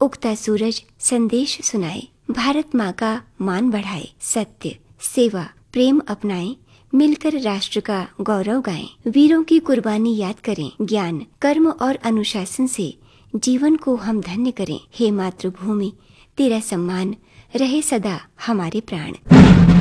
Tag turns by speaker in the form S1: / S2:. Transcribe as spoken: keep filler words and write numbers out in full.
S1: उगता सूरज संदेश सुनाए, भारत माँ का मान बढ़ाए, सत्य, सेवा, प्रेम अपनाएं, मिलकर राष्ट्र का गौरव गाएं। वीरों की कुर्बानी याद करें, ज्ञान, कर्म और अनुशासन से जीवन को हम धन्य करें। हे मातृभूमि, तेरा सम्मान रहे सदा हमारे प्राण।